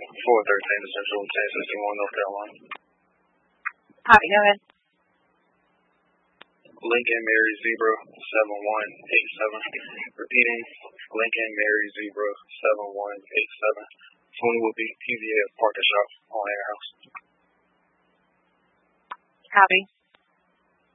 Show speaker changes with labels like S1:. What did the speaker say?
S1: 413 Central, 1061 North Carolina.
S2: Hi, go ahead.
S1: Lincoln Mary Zebra 7187. Repeating, Lincoln Mary Zebra 7187. 20 will be PVF Parking Shop on Air House.
S2: Copy.